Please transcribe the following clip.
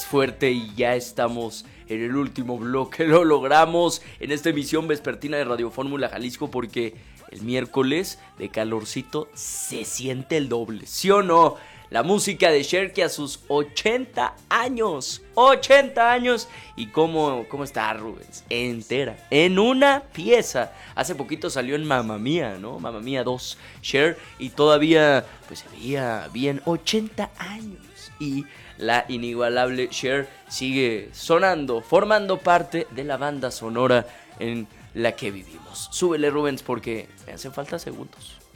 fuerte y ya estamos en el último bloque. Lo logramos en esta emisión vespertina de Radio Fórmula Jalisco porque el miércoles de calorcito se siente el doble, ¿sí o no? La música de Cher que a sus 80 años. 80 años. ¿Y cómo está Rubens? Entera. En una pieza. Hace poquito salió en Mamma Mía, ¿no? Mamma Mía 2. Cher. Y todavía pues se veía bien. 80 años. Y la inigualable Cher sigue sonando, formando parte de la banda sonora en la que vivimos. Súbele, Rubens, porque me hacen falta segundos.